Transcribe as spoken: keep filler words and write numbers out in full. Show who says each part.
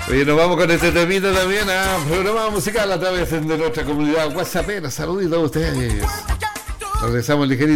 Speaker 1: Oye, nos vamos con este temita también a programa musical a través de nuestra comunidad WhatsAppera. Saluditos a ustedes. Regresamos ligerito.